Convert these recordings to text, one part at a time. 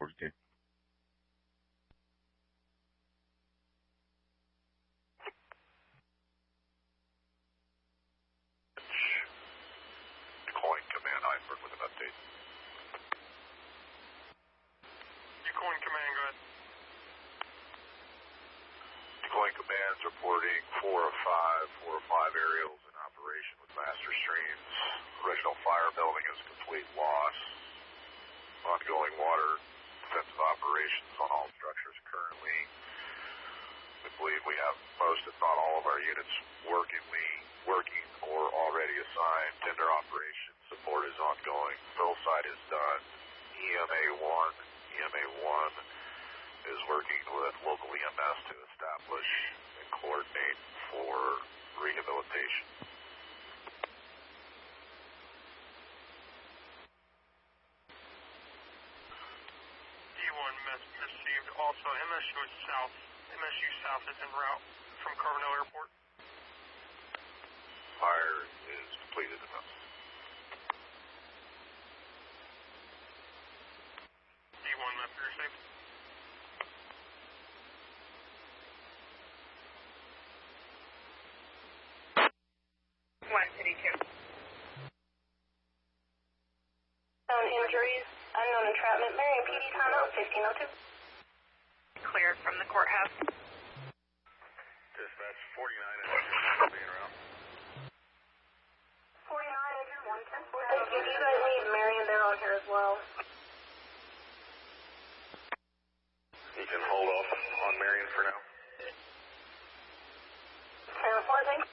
42. Calling Command Iceberg with an update. Calling Command, go ahead. Calling Command's reporting 4 of 5 aerials in operation with master streams. Original fire building is complete loss. Ongoing water defensive operations on all structures currently. We believe we have most, if not all, of our units working or already assigned. Tender operations support is ongoing. Fill site is done. EMA1 is working with local EMS to establish and coordinate for rehabilitation. D1 received. Also, MSU South is en route from Carbondale Airport. Fire is completed enough. D1 map received. City 2. Unknown injuries, unknown entrapment. Marion PD timeout 1502. Cleared from the courthouse. Dispatch 49 and being around. 49 injured, 110. Thank you. You guys need Marion, they're on here as well. You can hold off on Marion for now. Airport, thanks.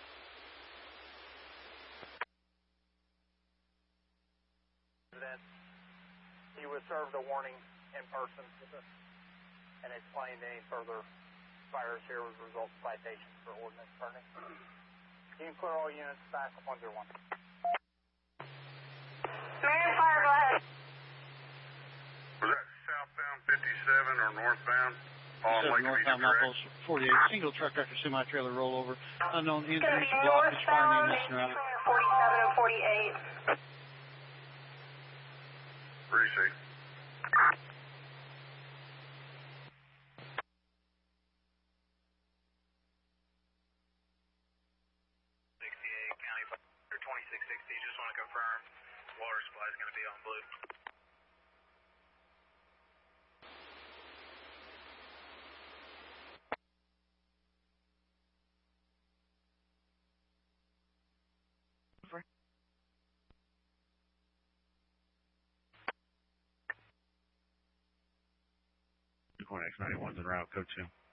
He was served a warning in person and explained any further fires here would result in citations for ordinance burning. You can clear all units back 101. Marion, fire, go ahead. Was that southbound 57 or northbound? Northbound Apples 48. Single truck after semi-trailer rollover. Unknown It's injuries. going to be Blockage, fire northbound name listed around it. between 47 and 48. Appreciate. County Fire 2660, just want to confirm water supply is going to be on blue. X91's en route, code 2.